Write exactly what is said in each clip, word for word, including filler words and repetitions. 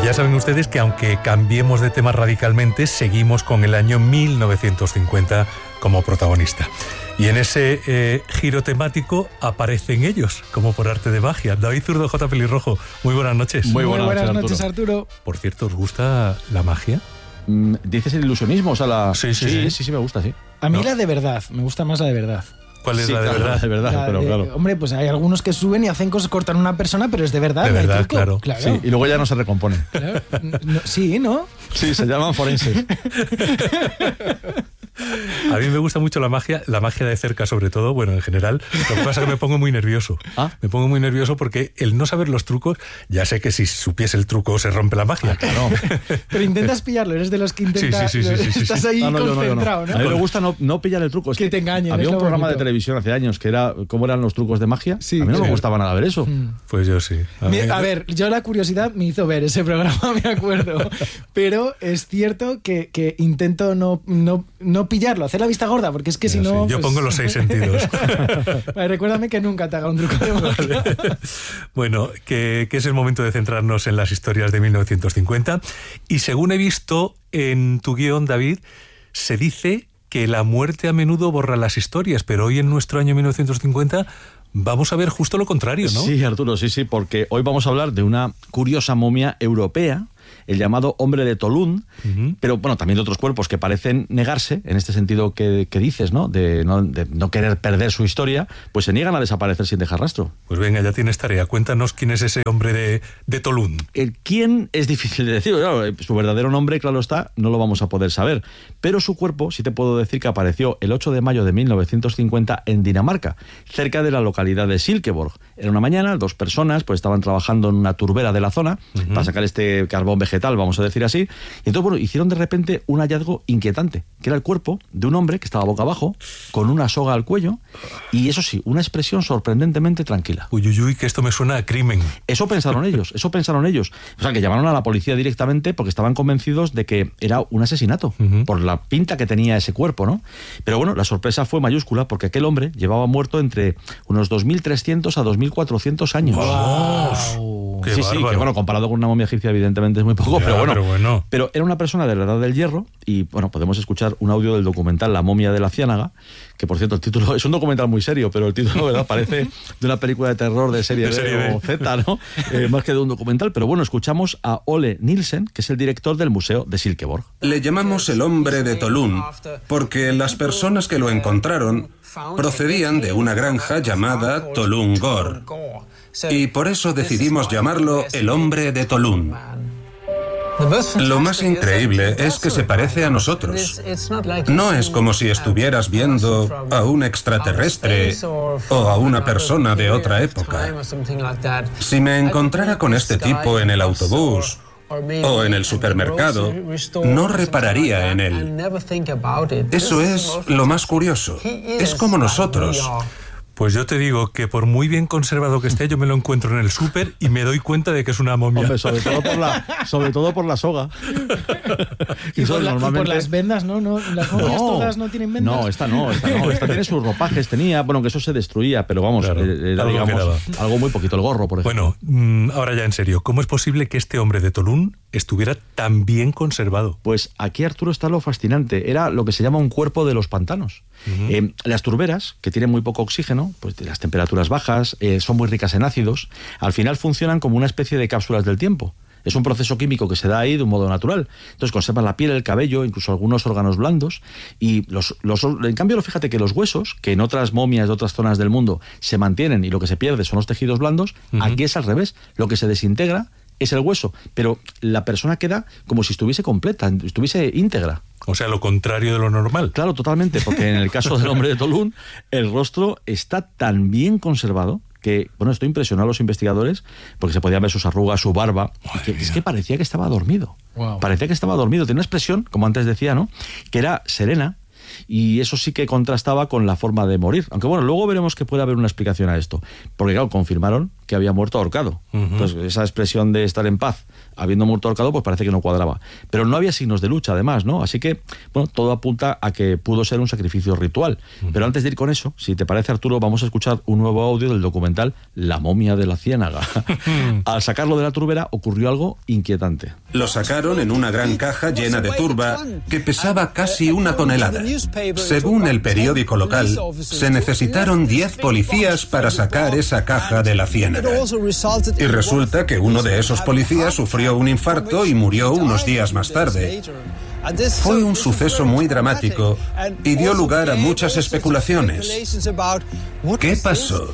ya saben ustedes que aunque cambiemos de tema radicalmente, seguimos con el año mil novecientos cincuenta como protagonista. Y en ese eh, giro temático aparecen ellos, como por arte de magia. David Zurdo, J. Pelirrojo, muy buenas noches. Muy buenas, muy buenas noches, noches, Arturo. Arturo. Por cierto, ¿os gusta la magia? Mm, ¿Dices el ilusionismo? O sea, la... Sí, sí, sí, sí. sí, sí, me gusta, sí. A mí No. la de verdad, me gusta más la de verdad. ¿Cuál es Sí, la de claro, verdad? de verdad, La pero de- claro. Hombre, pues hay algunos que suben y hacen cosas, cortan a una persona, pero es de verdad. De no hay verdad, truco. claro. Sí, y luego ya no se recomponen. claro. No, sí, ¿no? Sí, se llaman forenses. A mí me gusta mucho la magia, la magia de cerca sobre todo, bueno, en general. Lo que pasa es que me pongo muy nervioso. ¿Ah? Me pongo muy nervioso porque el no saber los trucos, ya sé que si supiese el truco se rompe la magia. Claro. Pero intentas pillarlo, eres de los que intenta, Sí, sí, sí, sí, sí, sí, estás sí. ahí Ah, no, yo no, yo no. concentrado, ¿no? A mí me gusta no, no pillar el truco. Es Que te engañen, Había es un lo programa bonito. de televisión hace años que era cómo eran los trucos de magia. Sí, a mí no sí. me gustaba nada ver eso. Pues yo sí. A Mi- mí- A ver, yo la curiosidad me hizo ver ese programa, me acuerdo. Pero es cierto que, que intento no, no, no pillarlo, hacer la vista gorda, porque es que si Sí, no... yo pues- pongo los seis sentidos. Vale, recuérdame que nunca te haga un truco de magia. Bueno, que, que es el momento de centrarnos en las historias de mil novecientos cincuenta. Y según he visto en tu guión, David, se dice que la muerte a menudo borra las historias, pero hoy en nuestro año mil novecientos cincuenta vamos a ver justo lo contrario, ¿no? Sí, Arturo, sí, sí, porque hoy vamos a hablar de una curiosa momia europea, el llamado hombre de Tolún, Ujú. pero bueno, también de otros cuerpos que parecen negarse, en este sentido que, que dices, ¿no? De, ¿no? de no querer perder su historia, pues se niegan a desaparecer sin dejar rastro. Pues venga, ya tienes tarea. Cuéntanos quién es ese hombre de, de Tolún. El quién es difícil de decir, claro, su verdadero nombre, claro está, no lo vamos a poder saber, pero su cuerpo sí te puedo decir que apareció el ocho de mayo de mil novecientos cincuenta en Dinamarca, cerca de la localidad de Silkeborg. Era una mañana, dos personas pues estaban trabajando en una turbera de la zona uh-huh. para sacar este carbón vegetal, vamos a decir así, y entonces bueno, hicieron de repente un hallazgo inquietante, que era el cuerpo de un hombre que estaba boca abajo, con una soga al cuello, y eso sí, una expresión sorprendentemente tranquila. Uy, uy, uy, que esto me suena a crimen. Eso pensaron ellos, eso pensaron ellos. O sea, que llamaron a la policía directamente porque estaban convencidos de que era un asesinato, uh-huh. por la pinta que tenía ese cuerpo, ¿no? Pero bueno, la sorpresa fue mayúscula porque aquel hombre llevaba muerto entre unos dos mil trescientos a dos mil cuatrocientos años. ¡Wow! ¡Qué sí, bárbaro! sí, que bueno, comparado con una momia egipcia evidentemente es muy poco, Ya, pero, bueno, pero bueno. Pero era una persona de la edad del hierro y bueno, podemos escuchar un audio del documental La momia de la ciénaga, que por cierto el título es un documental muy serio, pero el título, ¿verdad?, parece de una película de terror de serie, De serie B B. o Z, ¿no? Eh, más que de un documental, pero bueno, escuchamos a Ole Nielsen, que es el director del Museo de Silkeborg. Le llamamos el hombre de Tolún porque las personas que lo encontraron procedían de una granja llamada Tolún Gor, y por eso decidimos llamarlo el hombre de Tolún. Lo más increíble es que se parece a nosotros. No es como si estuvieras viendo a un extraterrestre o a una persona de otra época. Si me encontrara con este tipo en el autobús o en el supermercado, no repararía en él. Eso es lo más curioso. Es como nosotros. Pues yo te digo que por muy bien conservado que esté, yo me lo encuentro en el súper y me doy cuenta de que es una momia. Hombre, sobre todo por la, sobre todo por la soga. Y, eso por, la, normalmente... y por las vendas, ¿no? no las momias No, todas no tienen vendas. No, esta no, esta no. Esta tiene sus ropajes, tenía, bueno, que eso se destruía, pero vamos, Claro, eh, era, algo digamos, quedaba. algo muy poquito, el gorro, por ejemplo. Bueno, mmm, ahora ya en serio, ¿cómo es posible que este hombre de Tolún estuviera tan bien conservado? Pues aquí, Arturo, está lo fascinante. Era lo que se llama un cuerpo de los pantanos. Uh-huh. Eh, las turberas, que tienen muy poco oxígeno, pues las temperaturas bajas, eh, son muy ricas en ácidos, al final funcionan como una especie de cápsulas del tiempo. Es un proceso químico que se da ahí de un modo natural. Entonces conservan la piel, el cabello, incluso algunos órganos blandos. Y los, los, en cambio, fíjate que los huesos, que en otras momias de otras zonas del mundo se mantienen y lo que se pierde son los tejidos blandos, uh-huh. aquí es al revés. Lo que se desintegra es el hueso, pero la persona queda como si estuviese completa, estuviese íntegra. O sea, lo contrario de lo normal. Claro, totalmente, porque en el caso del hombre de Tolún, el rostro está tan bien conservado que, bueno, esto impresionó a los investigadores porque se podían ver sus arrugas, su barba, y que, es que parecía que estaba dormido. Wow. Parecía que estaba dormido. Tenía una expresión, como antes decía, ¿no?, que era serena, y eso sí que contrastaba con la forma de morir. Aunque bueno, luego veremos que puede haber una explicación a esto. Porque claro, confirmaron que había muerto ahorcado. Uh-huh. Entonces, esa expresión de estar en paz habiendo muerto ahorcado, pues parece que no cuadraba. Pero no había signos de lucha, además, ¿no? Así que, bueno, todo apunta a que pudo ser un sacrificio ritual. Uh-huh. Pero antes de ir con eso, si te parece, Arturo, vamos a escuchar un nuevo audio del documental La momia de la ciénaga. Al sacarlo de la turbera ocurrió algo inquietante. Lo sacaron en una gran caja llena de turba que pesaba casi una tonelada. Según el periódico local, se necesitaron diez policías para sacar esa caja de la ciénaga. Y resulta que uno de esos policías sufrió un infarto y murió unos días más tarde. Fue un suceso muy dramático y dio lugar a muchas especulaciones. ¿Qué pasó?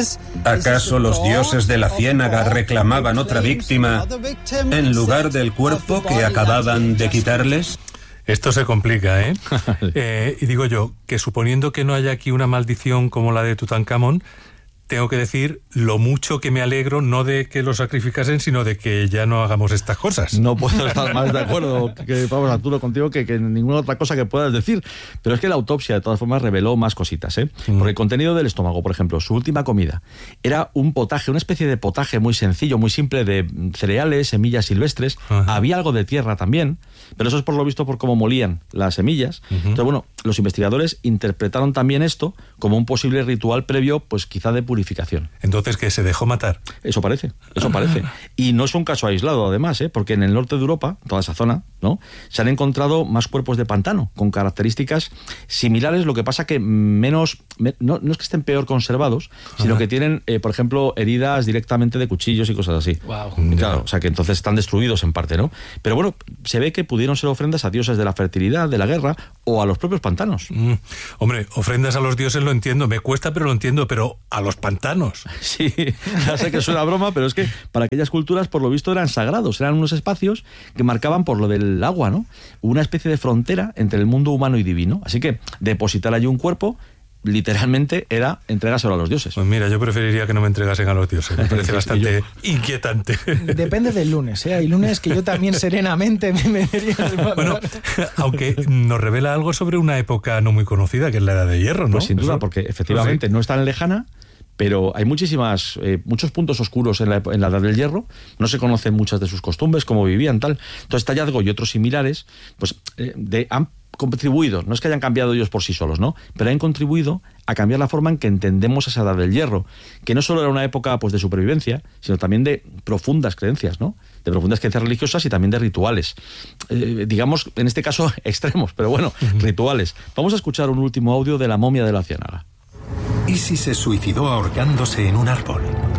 ¿Acaso los dioses de la ciénaga reclamaban otra víctima en lugar del cuerpo que acababan de quitarles? Esto se complica, ¿eh? eh y digo yo, que suponiendo que no haya aquí una maldición como la de Tutankamón, tengo que decir lo mucho que me alegro, no de que lo sacrificasen, sino de que ya no hagamos estas cosas. No puedo estar más de acuerdo, que, vamos, Arturo, contigo que, que ninguna otra cosa que puedas decir. Pero es que la autopsia, de todas formas, reveló más cositas, ¿eh? Mm. Porque el contenido del estómago, por ejemplo, su última comida, era un potaje, una especie de potaje muy sencillo, muy simple, de cereales, semillas silvestres. Ajá. Había algo de tierra también, pero eso es por lo visto por cómo molían las semillas. Uh-huh. Entonces, bueno, los investigadores interpretaron también esto como un posible ritual previo, pues quizá de purificación. Entonces, ¿que se dejó matar? Eso parece, eso parece. Y no es un caso aislado, además, ¿eh? Porque en el norte de Europa, toda esa zona, ¿no?, se han encontrado más cuerpos de pantano con características similares, lo que pasa que menos, me, no, no es que estén peor conservados, sino Ajá. que tienen, eh, por ejemplo, heridas directamente de cuchillos y cosas así. Wow. Claro, o sea que entonces están destruidos en parte, ¿no? Pero bueno, se ve que pudieron ser ofrendas a dioses de la fertilidad, de la guerra o a los propios pantanos. Mm, hombre, ofrendas a los dioses lo entiendo, me cuesta pero lo entiendo, pero a los pantanos. Sí, ya sé que es una broma, pero es que para aquellas culturas por lo visto eran sagrados, eran unos espacios que marcaban por lo del agua, ¿no?, una especie de frontera entre el mundo humano y divino. Así que depositar allí un cuerpo literalmente era entregárselo a los dioses. Pues mira, yo preferiría que no me entregasen a los dioses. Me parece bastante inquietante. Depende del lunes, ¿eh? Hay lunes que yo también serenamente me metería en el Bueno, aunque nos revela algo sobre una época no muy conocida, que es la Edad de Hierro, ¿no? Pues sin duda, Eso, porque efectivamente no es tan lejana, pero hay muchísimas, eh, muchos puntos oscuros en la, en la Edad del Hierro. No se conocen muchas de sus costumbres, cómo vivían, tal. Entonces, este hallazgo y otros similares, pues, eh, de, han contribuido, no es que hayan cambiado ellos por sí solos, ¿no?, pero han contribuido a cambiar la forma en que entendemos esa Edad del Hierro, que no solo era una época, pues, de supervivencia, sino también de profundas creencias, ¿no?, de profundas creencias religiosas y también de rituales, eh, digamos, en este caso, extremos, pero bueno, uh-huh. rituales. Vamos a escuchar un último audio de La momia de la ciénaga. ¿Y si se suicidó ahorcándose en un árbol?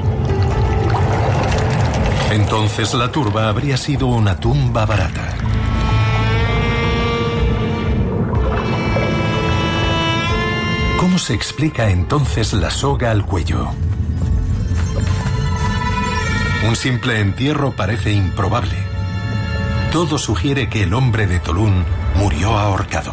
Entonces la turba habría sido una tumba barata. ¿Cómo se explica entonces la soga al cuello? Un simple entierro parece improbable. Todo sugiere que el hombre de Tolún murió ahorcado.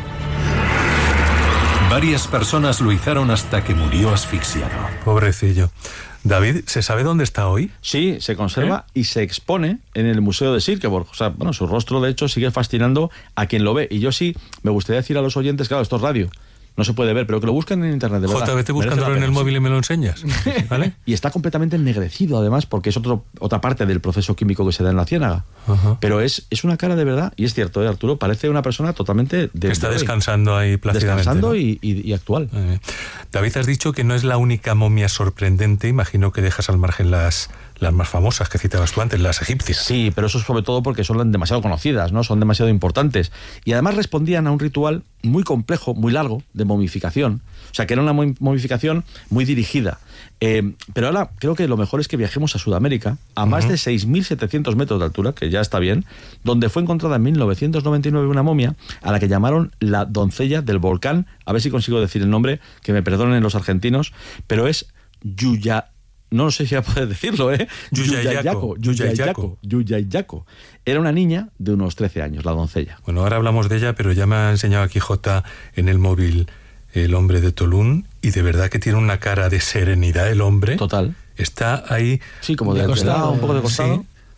Varias personas lo izaron hasta que murió asfixiado. Pobrecillo. David, ¿se sabe dónde está hoy? Sí, se conserva ¿Eh? y se expone en el Museo de Silkeborg. O sea, bueno, su rostro, de hecho, sigue fascinando a quien lo ve. Y yo sí me gustaría decir a los oyentes, claro, esto es radio, no se puede ver, pero que lo busquen en internet, de verdad. J, vete buscándolo en el móvil y me lo enseñas, ¿vale? Y está completamente ennegrecido, además, porque es otro, otra parte del proceso químico que se da en la ciénaga. Ajá. Pero es, es una cara de verdad, y es cierto, ¿eh, Arturo? Parece una persona totalmente... De, que está de descansando ahí plácidamente. Descansando, ¿no? y, y, y actual. Eh. David, has dicho que no es la única momia sorprendente, imagino que dejas al margen las... las más famosas que citabas tú antes, las egipcias. Sí, pero eso es sobre todo porque son demasiado conocidas, ¿no? Son demasiado importantes. Y además respondían a un ritual muy complejo, muy largo, de momificación. O sea, que era una momificación muy dirigida. Eh, pero ahora creo que lo mejor es que viajemos a Sudamérica, a uh-huh. más de seis mil setecientos metros de altura, que ya está bien, donde fue encontrada en mil novecientos noventa y nueve una momia a la que llamaron la doncella del volcán. A ver si consigo decir el nombre, que me perdonen los argentinos, pero es Yuya... No sé si ya puedes decirlo, ¿eh? Yuyayaco. Yuyayaco. Yuyayaco. Era una niña de unos trece años, la doncella. Bueno, ahora hablamos de ella, pero ya me ha enseñado aquí J en el móvil el hombre de Tolún, y de verdad que tiene una cara de serenidad el hombre. Total. Está ahí... Sí, como de, de costado, un poco de costado. Sí.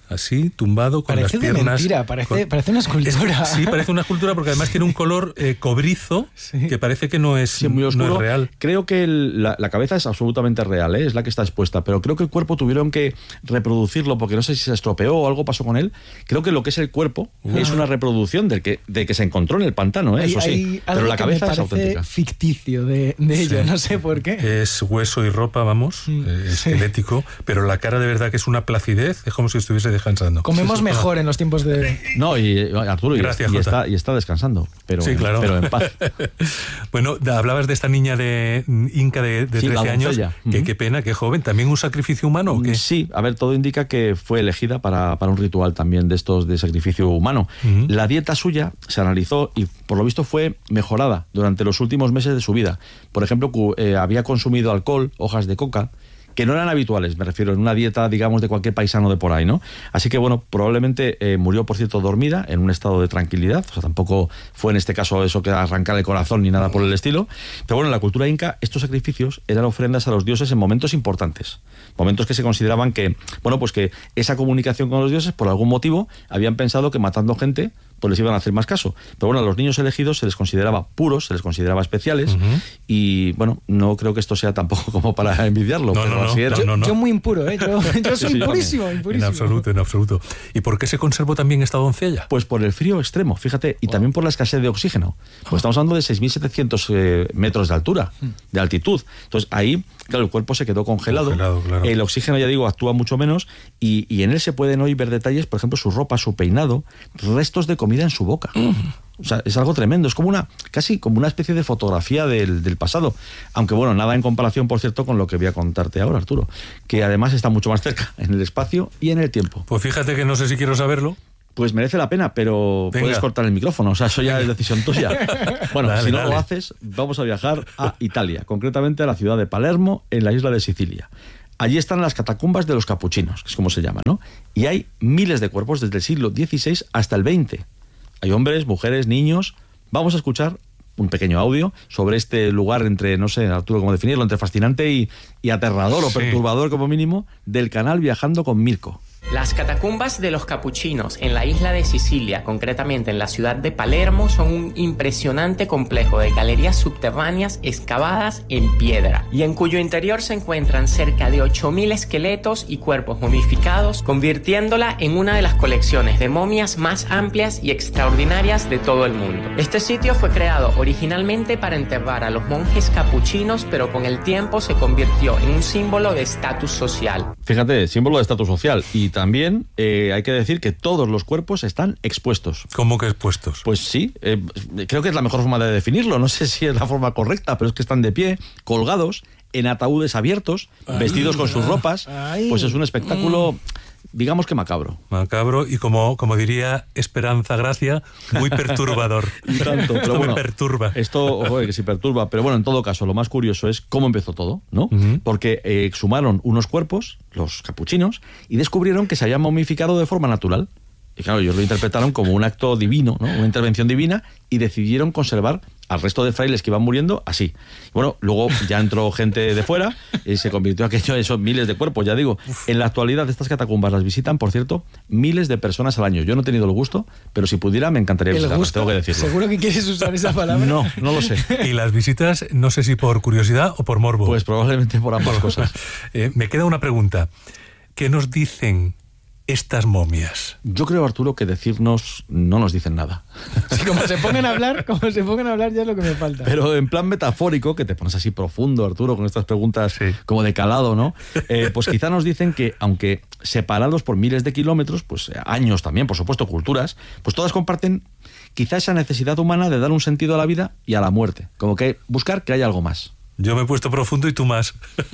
así, tumbado, con parece las piernas... de mentira, parece, con... parece una escultura. Es, sí, parece una escultura porque además tiene un color eh, cobrizo sí. que parece que no es, sí, muy oscuro. No es real. Creo que el, la, la cabeza es absolutamente real, ¿eh? Es la que está expuesta, pero creo que el cuerpo tuvieron que reproducirlo porque no sé si se estropeó o algo pasó con él. Creo que lo que es el cuerpo uh. es una reproducción del que, del que se encontró en el pantano, ¿eh? Eso hay, sí, hay pero la cabeza es auténtica. Ficticio de, de ella, sí. no sé por qué. Es hueso y ropa, vamos, mm. eh, esquelético, sí. pero la cara de verdad que es una placidez, es como si estuviese descansando. Comemos mejor en los tiempos de... No, y Arturo, Gracias, y, y, está, y está descansando, pero, sí, claro. pero en paz. Bueno, hablabas de esta niña de Inca de, de sí, trece años, uh-huh. que qué pena, qué joven. ¿También un sacrificio humano o qué? Sí, a ver, todo indica que fue elegida para, para un ritual también de estos de sacrificio humano. Uh-huh. La dieta suya se analizó y por lo visto fue mejorada durante los últimos meses de su vida. Por ejemplo, eh, había consumido alcohol, hojas de coca, que no eran habituales, me refiero, en una dieta, digamos, de cualquier paisano de por ahí, ¿no? Así que, bueno, probablemente eh, murió, por cierto, dormida, en un estado de tranquilidad, o sea, tampoco fue en este caso eso que arrancar el corazón ni nada por el estilo, pero bueno, en la cultura inca, estos sacrificios eran ofrendas a los dioses en momentos importantes, momentos que se consideraban que, bueno, pues que esa comunicación con los dioses, por algún motivo, habían pensado que matando gente, pues les iban a hacer más caso. Pero bueno, a los niños elegidos se les consideraba puros, se les consideraba especiales, uh-huh. y bueno, no creo que esto sea tampoco como para envidiarlo, no, pero no, así no, era. Yo, no, no. yo muy impuro, ¿eh? Yo, yo soy sí, impurísimo, impurísimo. En absoluto, en absoluto. ¿Y por qué se conservó también esta doncella? Pues por el frío extremo, fíjate, y wow. también por la escasez de oxígeno. Pues estamos hablando de seis mil setecientos eh, metros de altura, de altitud. Entonces ahí, claro, el cuerpo se quedó congelado, congelado claro. El oxígeno, ya digo, actúa mucho menos, y, y en él se pueden hoy ver detalles, por ejemplo, su ropa, su peinado, restos de comida en su boca. Mm. O sea, es algo tremendo, es como una, casi como una especie de fotografía del, del pasado. Aunque bueno, nada en comparación, por cierto, con lo que voy a contarte ahora, Arturo, que además está mucho más cerca, en el espacio y en el tiempo. Pues fíjate que no sé si quiero saberlo. Pues merece la pena, pero Venga. puedes cortar el micrófono, o sea, eso ya es decisión tuya. Bueno, dale, si no dale. lo haces, vamos a viajar a Italia, concretamente a la ciudad de Palermo, en la isla de Sicilia. Allí están las catacumbas de los capuchinos, que es como se llama, ¿no? Y hay miles de cuerpos desde el siglo dieciséis hasta el veinte. Hay hombres, mujeres, niños. Vamos a escuchar un pequeño audio sobre este lugar entre, no sé, Arturo, cómo definirlo, entre fascinante y, y aterrador o sí. perturbador como mínimo, del canal Viajando con Mirko. Las catacumbas de los capuchinos en la isla de Sicilia, concretamente en la ciudad de Palermo, son un impresionante complejo de galerías subterráneas excavadas en piedra y en cuyo interior se encuentran cerca de ocho mil esqueletos y cuerpos momificados, convirtiéndola en una de las colecciones de momias más amplias y extraordinarias de todo el mundo. Este sitio fue creado originalmente para enterrar a los monjes capuchinos, pero con el tiempo se convirtió en un símbolo de estatus social. Fíjate, símbolo de estatus social. Y también eh, hay que decir que todos los cuerpos están expuestos. ¿Cómo que expuestos? Pues sí, eh, creo que es la mejor forma de definirlo. No sé si es la forma correcta, pero es que están de pie, colgados, en ataúdes abiertos, ay, vestidos con sus ropas. Ay, pues es un espectáculo... Mm. Digamos que macabro. Macabro y como, como diría Esperanza Gracia, muy perturbador. Y tanto, pero esto bueno, me perturba. Esto, joder, que sí perturba, pero bueno, en todo caso, lo más curioso es cómo empezó todo, ¿no? Uh-huh. Porque eh, exhumaron unos cuerpos, los capuchinos, y descubrieron que se habían momificado de forma natural. Y claro, ellos lo interpretaron como un acto divino, ¿no? Una intervención divina, y decidieron conservar al resto de frailes que iban muriendo así. Bueno, luego ya entró gente de fuera y se convirtió aquello en esos miles de cuerpos, ya digo. Uf. En la actualidad estas catacumbas las visitan, por cierto, miles de personas al año. Yo no he tenido el gusto, pero si pudiera me encantaría visitarlas, tengo que decirlo. ¿Seguro que quieres usar esa palabra? No, no lo sé. ¿Y las visitas, no sé si por curiosidad o por morbo? Pues probablemente por ambas cosas. eh, me queda una pregunta. ¿Qué nos dicen estas momias? Yo creo, Arturo, que decirnos no nos dicen nada. Sí, como se pongan a hablar, como se pongan a hablar ya es lo que me falta. Pero en plan metafórico, que te pones así profundo, Arturo, con estas preguntas sí. como de calado, ¿no? Eh, pues quizá nos dicen que, aunque separados por miles de kilómetros, pues años también, por supuesto, culturas, pues todas comparten quizá esa necesidad humana de dar un sentido a la vida y a la muerte. Como que buscar que haya algo más. Yo me he puesto profundo y tú más.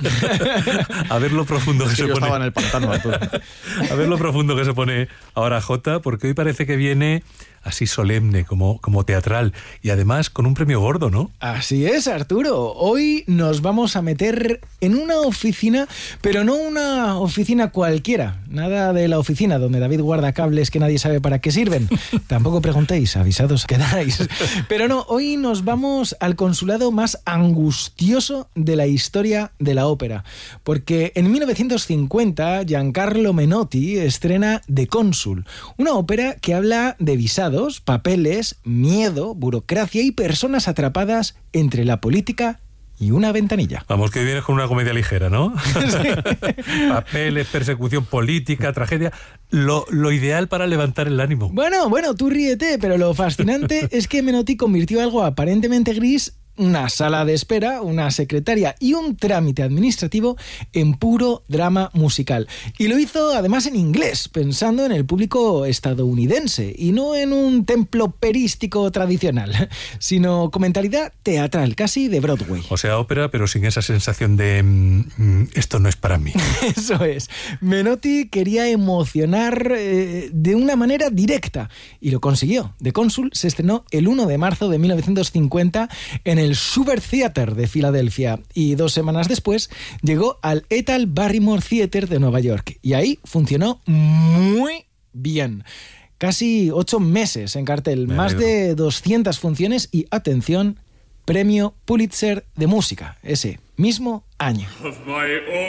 A ver lo profundo que sí, se yo pone. Estaba en el pantano, Arturo. A ver lo profundo que se pone ahora Jota, porque hoy parece que viene así solemne, como, como teatral, y además con un premio gordo, ¿no? Así es, Arturo. Hoy nos vamos a meter en una oficina, pero no una oficina cualquiera. Nada de la oficina donde David guarda cables que nadie sabe para qué sirven. Tampoco preguntéis, avisados quedáis. Pero no, hoy nos vamos al consulado más angustioso curioso de la historia de la ópera, porque en mil novecientos cincuenta Giancarlo Menotti estrena De Cónsul, una ópera que habla de visados, papeles, miedo, burocracia y personas atrapadas entre la política y una ventanilla. Vamos, que vienes con una comedia ligera, ¿no? Sí. Papeles, persecución política, tragedia. Lo, lo ideal para levantar el ánimo. Bueno, bueno, tú ríete, pero lo fascinante es que Menotti convirtió algo aparentemente gris, una sala de espera, una secretaria y un trámite administrativo en puro drama musical. Y lo hizo además en inglés, pensando en el público estadounidense y no en un templo perístico tradicional, sino con mentalidad teatral, casi de Broadway. O sea, ópera, pero sin esa sensación de mmm, esto no es para mí. Eso es. Menotti quería emocionar eh, de una manera directa y lo consiguió. De Cónsul se estrenó el primero de marzo de mil novecientos cincuenta en el el Schubert Theater de Filadelfia y dos semanas después llegó al Ethel Barrymore Theater de Nueva York y ahí funcionó muy bien. Casi ocho meses en cartel, más de doscientas funciones y, atención, premio Pulitzer de música ese mismo año.